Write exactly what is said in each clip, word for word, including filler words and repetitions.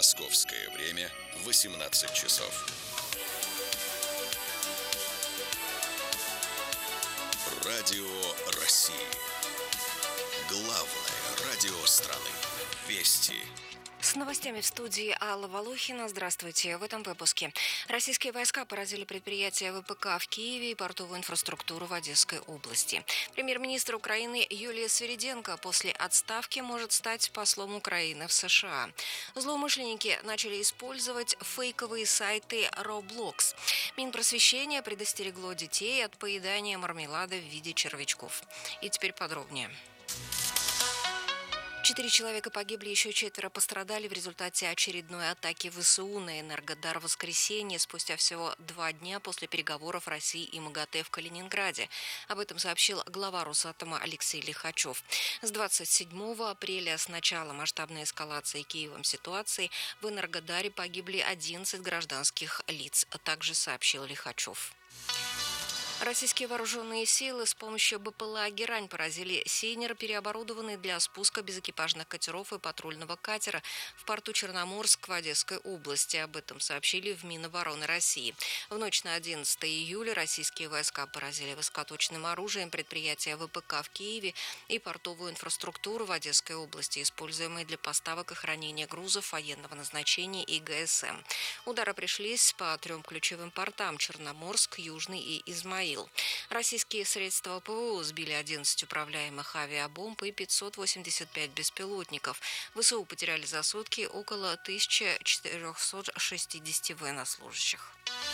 Московское время восемнадцать часов. Радио России. Главное радио страны. Вести. С новостями в студии Алла Волохина. Здравствуйте. В этом выпуске. Российские войска поразили предприятия ВПК в Киеве и портовую инфраструктуру в Одесской области. Премьер-министр Украины Юлия Свириденко после отставки может стать послом Украины в США. Злоумышленники начали использовать фейковые сайты Roblox. Минпросвещение предостерегло детей от поедания мармелада в виде червячков. И теперь подробнее. Четыре человека погибли, еще четверо пострадали в результате очередной атаки ВСУ на Энергодар в воскресенье, спустя всего два дня после переговоров России и МАГАТЭ в Калининграде. Об этом сообщил глава Росатома Алексей Лихачев. С двадцать седьмого апреля, с начала масштабной эскалации Киевом ситуации, в Энергодаре погибли одиннадцать гражданских лиц, также сообщил Лихачев. Российские вооруженные силы с помощью БПЛА «Герань» поразили сейнер, переоборудованный для спуска безэкипажных катеров и патрульного катера в порту Черноморск в Одесской области. Об этом сообщили в Минобороны России. В ночь на одиннадцатое июля российские войска поразили высокоточным оружием предприятия ВПК в Киеве и портовую инфраструктуру в Одесской области, используемые для поставок и хранения грузов военного назначения и ГСМ. Удары пришлись по трем ключевым портам – Черноморск, Южный и Измаил. Российские средства ПВО сбили одиннадцать управляемых авиабомб и пятьсот восемьдесят пять беспилотников. ВСУ потеряли за сутки около тысяча четыреста шестьдесят военнослужащих.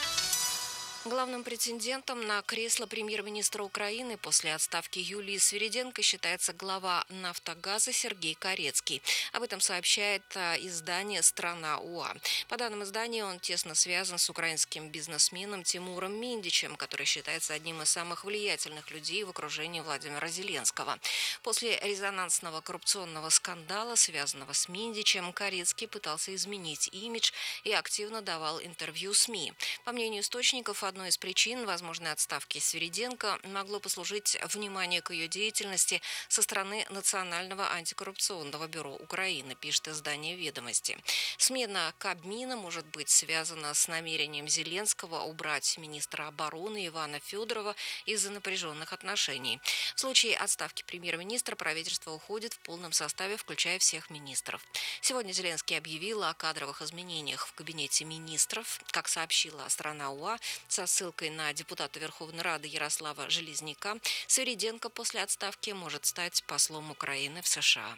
Главным претендентом на кресло премьер-министра Украины после отставки Юлии Свириденко считается глава «Нафтогаза» Сергей Корецкий. Об этом сообщает издание «Страна УА». По данным издания, он тесно связан с украинским бизнесменом Тимуром Миндичем, который считается одним из самых влиятельных людей в окружении Владимира Зеленского. После резонансного коррупционного скандала, связанного с Миндичем, Корецкий пытался изменить имидж и активно давал интервью СМИ. По мнению источников, одной из причин возможной отставки Свириденко могло послужить внимание к ее деятельности со стороны Национального антикоррупционного бюро Украины, пишет издание «Ведомости». Смена Кабмина может быть связана с намерением Зеленского убрать министра обороны Ивана Федорова из-за напряженных отношений. В случае отставки премьер-министра правительство уходит в полном составе, включая всех министров. Сегодня Зеленский объявил о кадровых изменениях в кабинете министров. Как сообщила «Страна УА», со ссылкой на депутата Верховной Рады Ярослава Железняка, Свириденко после отставки может стать послом Украины в США.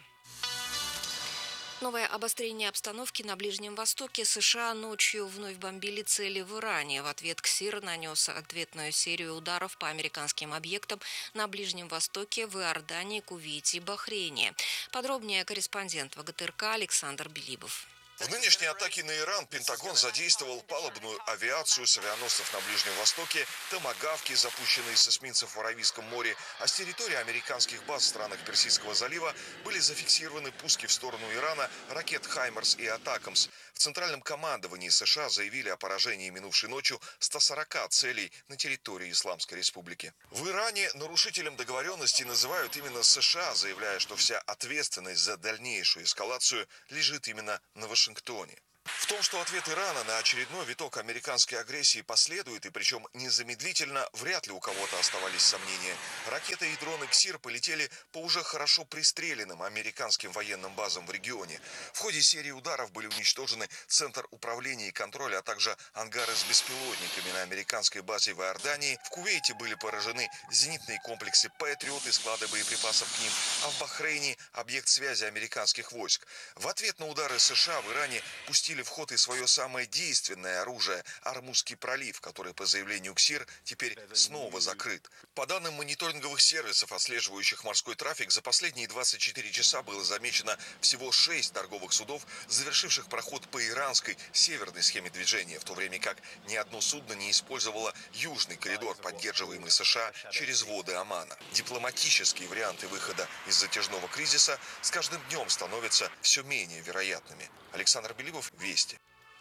Новое обострение обстановки на Ближнем Востоке. США ночью вновь бомбили цели в Иране. В ответ КСИР нанес ответную серию ударов по американским объектам на Ближнем Востоке, в Иордании, Кувейте и Бахрейне. Подробнее корреспондент ВГТРК Александр Белибов. В нынешней атаке на Иран Пентагон задействовал палубную авиацию с авианосцев на Ближнем Востоке, томагавки, запущенные с эсминцев в Аравийском море, а с территории американских баз в странах Персидского залива были зафиксированы пуски в сторону Ирана ракет «Хаймарс» и «Атакамс». В Центральном командовании США заявили о поражении минувшей ночью ста сорока целей на территории Исламской Республики. В Иране нарушителем договоренности называют именно США, заявляя, что вся ответственность за дальнейшую эскалацию лежит именно на Вашингтоне. Вашингтоне. В том, что ответ Ирана на очередной виток американской агрессии последует, и причем незамедлительно, вряд ли у кого-то оставались сомнения. Ракеты и дроны КСИР полетели по уже хорошо пристреленным американским военным базам в регионе. В ходе серии ударов были уничтожены Центр управления и контроля, а также ангары с беспилотниками на американской базе в Иордании. В Кувейте были поражены зенитные комплексы «Патриот» и склады боеприпасов к ним, а в Бахрейне – объект связи американских войск. В ответ на удары США в Иране пустили в ход и свое самое действенное оружие – Ормузский пролив, который, по заявлению КСИР, теперь снова закрыт. По данным мониторинговых сервисов, отслеживающих морской трафик, за последние двадцать четыре часа было замечено всего шесть торговых судов, завершивших проход по иранской северной схеме движения, в то время как ни одно судно не использовало южный коридор, поддерживаемый США через воды Омана. Дипломатические варианты выхода из затяжного кризиса с каждым днем становятся все менее вероятными. Александр Белибов, Вести.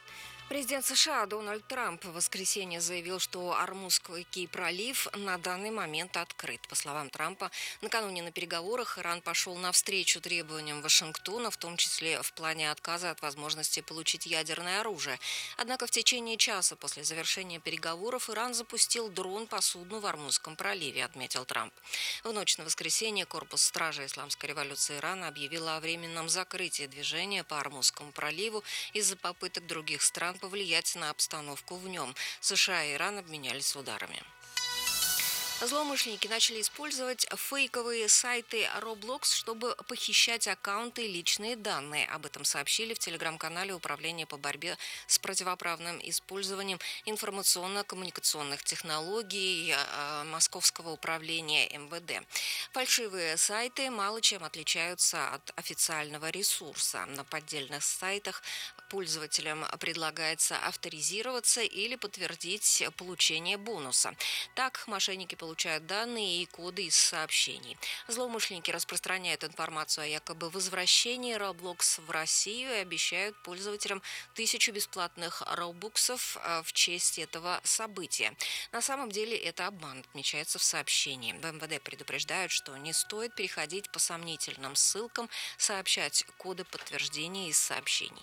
Президент США Дональд Трамп в воскресенье заявил, что Ормузский пролив на данный момент открыт. По словам Трампа, накануне на переговорах Иран пошел навстречу требованиям Вашингтона, в том числе в плане отказа от возможности получить ядерное оружие. Однако в течение часа после завершения переговоров Иран запустил дрон по судну в Ормузском проливе, отметил Трамп. В ночь на воскресенье корпус стражи Исламской революции Ирана объявил о временном закрытии движения по Ормузскому проливу из-за попыток других стран повлиять на обстановку в нем. США и Иран обменялись ударами. Злоумышленники начали использовать фейковые сайты Roblox, чтобы похищать аккаунты и личные данные. Об этом сообщили в телеграм-канале Управления по борьбе с противоправным использованием информационно-коммуникационных технологий Московского управления эм вэ дэ. Фальшивые сайты мало чем отличаются от официального ресурса. На поддельных сайтах пользователям предлагается авторизироваться или подтвердить получение бонуса. Так, мошенники получают данные и коды из сообщений. Злоумышленники распространяют информацию о якобы возвращении Roblox в Россию и обещают пользователям тысячу бесплатных роубуксов в честь этого события. На самом деле это обман, отмечается в сообщении. В эм вэ дэ предупреждают, что не стоит переходить по сомнительным ссылкам, сообщать коды подтверждения из сообщений.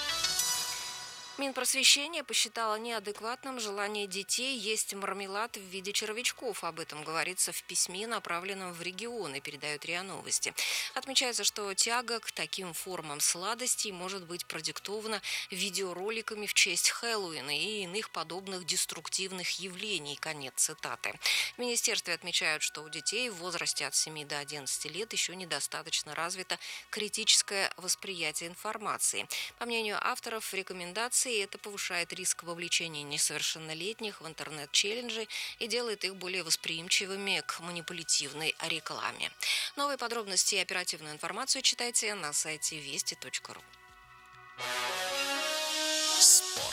Минпросвещение посчитало неадекватным желание детей есть мармелад в виде червячков. Об этом говорится в письме, направленном в регионы, передают РИА Новости. Отмечается, что тяга к таким формам сладостей может быть продиктована видеороликами в честь Хэллоуина и иных подобных деструктивных явлений. Конец цитаты. В министерстве отмечают, что у детей в возрасте от семи до одиннадцати лет еще недостаточно развито критическое восприятие информации. По мнению авторов рекомендаций, это повышает риск вовлечения несовершеннолетних в интернет-челленджи и делает их более восприимчивыми к манипулятивной рекламе. Новые подробности и оперативную информацию читайте на сайте вести точка ру. Спорт.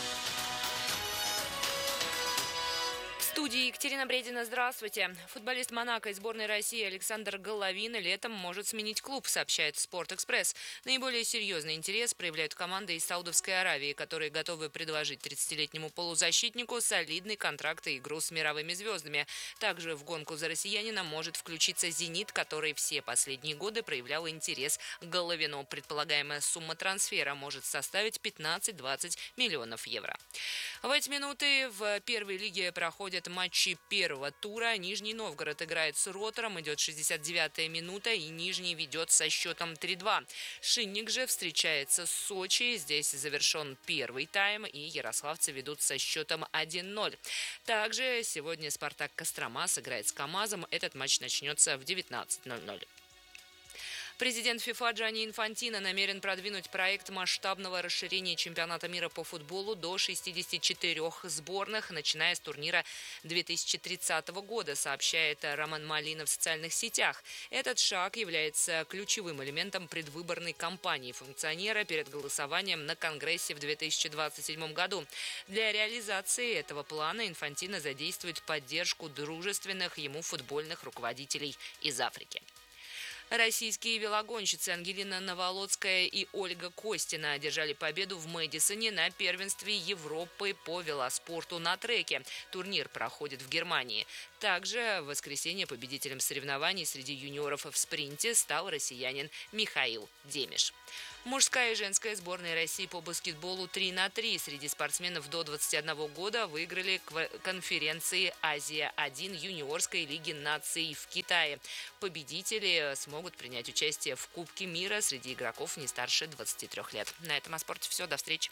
В студии Екатерина Бредина. Здравствуйте. Футболист Монако и сборной России Александр Головин летом может сменить клуб, сообщает «Спорт-экспресс». Наиболее серьезный интерес проявляют команды из Саудовской Аравии, которые готовы предложить тридцатилетнему полузащитнику солидный контракт и игру с мировыми звездами. Также в гонку за россиянина может включиться «Зенит», который все последние годы проявлял интерес к Головину. Предполагаемая сумма трансфера может составить пятнадцать-двадцать миллионов евро. В эти минуты в первой лиге проходят матчи первого тура. Нижний Новгород играет с Ротором, идет шестьдесят девятая минута, и Нижний ведет со счетом три-два. Шинник же встречается с Сочи. Здесь завершен первый тайм, и ярославцы ведут со счетом один-ноль. Также сегодня Спартак Кострома сыграет с КамАЗом. Этот матч начнется в девятнадцать ноль-ноль. Президент ФИФА Джанни Инфантино намерен продвинуть проект масштабного расширения чемпионата мира по футболу до шестидесяти четырёх сборных, начиная с турнира две тысячи тридцатого года, сообщает Роман Малина в социальных сетях. Этот шаг является ключевым элементом предвыборной кампании функционера перед голосованием на Конгрессе в две тысячи двадцать седьмом году. Для реализации этого плана Инфантино задействует поддержку дружественных ему футбольных руководителей из Африки. Российские велогонщицы Ангелина Наволоцкая и Ольга Костина одержали победу в Мэдисоне на первенстве Европы по велоспорту на треке. Турнир проходит в Германии. Также в воскресенье победителем соревнований среди юниоров в спринте стал россиянин Михаил Демиш. Мужская и женская сборные России по баскетболу три на три среди спортсменов до двадцати одного года выиграли конференции «Азия-один» юниорской лиги наций в Китае. Победители смогут принять участие в Кубке мира среди игроков не старше двадцати трёх лет. На этом о спорте все. До встречи.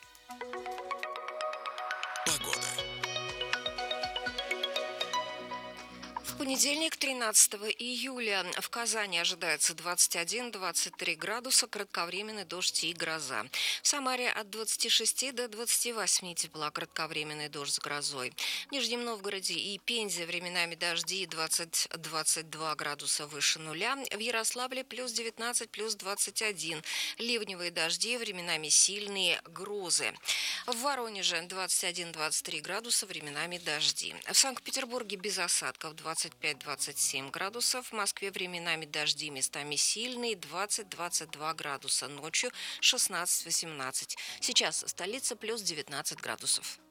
Погода. В понедельник, тринадцатого июля, в Казани ожидается двадцать один - двадцать три градуса, кратковременный дождь и гроза. В Самаре от двадцати шести до двадцати восьми тепла, кратковременный дождь с грозой. В Нижнем Новгороде и Пензе временами дожди двадцать - двадцать два градуса выше нуля. В Ярославле плюс девятнадцать, плюс двадцать один. Ливневые дожди, временами сильные грозы. В Воронеже двадцать один - двадцать три градуса, временами дожди. В Санкт-Петербурге без осадков двадцать двадцать пять - двадцать семь градусов. В Москве временами дожди, местами сильные, двадцать - двадцать два градуса. Ночью шестнадцать - восемнадцать. Сейчас столица плюс девятнадцать градусов.